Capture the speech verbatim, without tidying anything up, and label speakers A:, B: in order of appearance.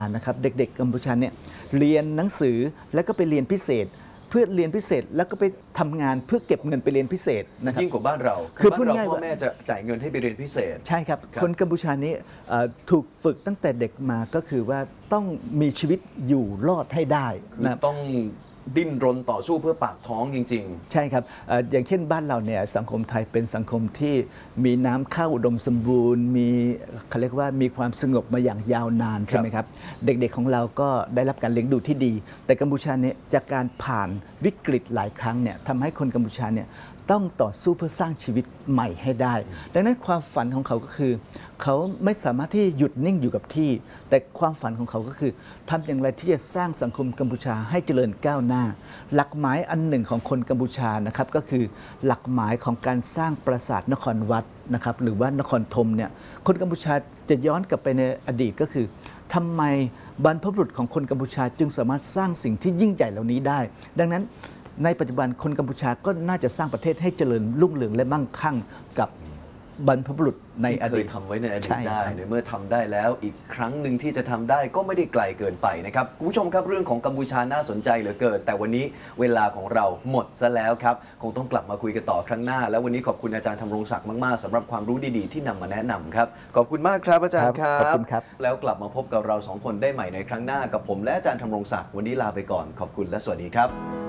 A: นะครับเด็กๆกัมพูชาเนี่ยเรียนหนังสือแล้วก็ไปเรียนพิเศษเพื่อเรียนพิเศษแล้วก็ไปทำงานเพื่อเก็บเงินไปเรียนพิเศษนะครับ
B: ยิ่งกว่าบ้านเรา
A: คือพูดง่าย
B: พ่อ
A: ว่า
B: แม่จะจ่ายเงินให้ไปเรียนพิเศษ
A: ใช่ครับคนกัมพูชานี้ถูกฝึกตั้งแต่เด็กมาก็คือว่าต้องมีชีวิตอยู่รอดให้ได้นะ
B: ต้องดิ้นรนต่อสู้เพื่อปากท้องจริง
A: ๆใช่ครับอย่างเช่นบ้านเราเนี่ยสังคมไทยเป็นสังคมที่มีน้ำข้าวอุดมสมบูรณ์มีเขาเรียกว่ามีความสงบมาอย่างยาวนานใช่ไหมครับเด็กๆของเราก็ได้รับการเลี้ยงดูที่ดีแต่กัมพูชาเนี่ยจากการผ่านวิกฤตหลายครั้งเนี่ยทำให้คนกัมพูชาเนี่ยต้องต่อสู้เพื่อสร้างชีวิตใหม่ให้ได้ดังนั้นความฝันของเขาก็คือเขาไม่สามารถที่หยุดนิ่งอยู่กับที่แต่ความฝันของเขาก็คือทำอย่างไรที่จะสร้างสังคมกัมพูชาให้เจริญก้าวหน้าหลักหมายอันหนึ่งของคนกัมพูชานะครับก็คือหลักหมายของการสร้างปราสาทนครวัดนะครับหรือว่านครธมเนี่ยคนกัมพูชาจะย้อนกลับไปในอดีตก็คือทำไมบรรพบุรุษของคนกัมพูชาจึงสามารถสร้างสิ่งที่ยิ่งใหญ่เหล่านี้ได้ดังนั้นในปัจจุบันคนกัมพูชาก็น่าจะสร้างประเทศให้เจริญรุ่งเรืองและมั่งคั่งกับบรรพบุรุษในอดีต
B: เคยทำไว้ในอดีตได้ในเมื่อทำได้แล้วอีกครั้งหนึ่งที่จะทำได้ก็ไม่ได้ไกลเกินไปนะครับคุณผู้ชมครับเรื่องของกัมพูชาน่าสนใจเหลือเกินแต่วันนี้เวลาของเราหมดซะแล้วครับคงต้องกลับมาคุยกันต่อครั้งหน้าแล้ววันนี้ขอบคุณอาจารย์ธำรงศักดิ์มากๆสำหรับความรู้ดีๆที่นำมาแนะนำครับขอบคุณมากครับอาจารย์ครับ
A: ขอบคุณครับ
B: แล้วกลับมาพบกับเราสองคนได้ใหม่ในครั้งหน้ากับผมและอาจารย์ธำรงศักดิ์วันนี้ลาไปก่อนขอบคุณและสวัสดีครับ